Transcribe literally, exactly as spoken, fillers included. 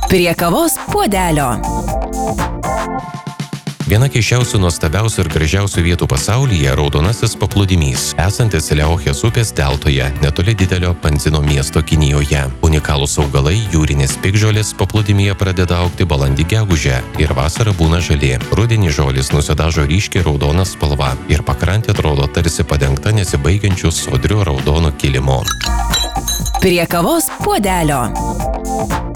Prie kavos puodelio. Viena keisčiausių, nuostabiausių ir gražiausių vietų pasaulyje – Raudonasis paplūdimys, esantis Liauchės upės deltoje, netoli didelio Pandzino miesto Kinijoje. Unikalūs augalai, jūrinės piktžolės paplūdimyje pradeda augti balandį gegužę ir vasarą būna žali. Rudenį žolės nusidažo ryškiai raudona spalva ir pakrantė atrodo tarsi padengta nesibaigiančiu sodriu raudonu kilimu. Prie kavos puodelio.